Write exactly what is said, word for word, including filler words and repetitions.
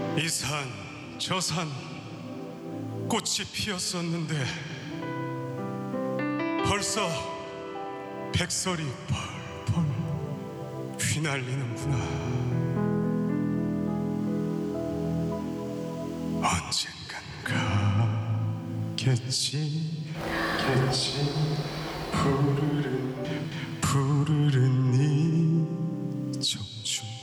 이 산, 저 산, 꽃이 피었었는데 벌써 백설이 펄펄 휘날리는구나. 언젠간 가겠지, 겠지. 푸르른 푸르른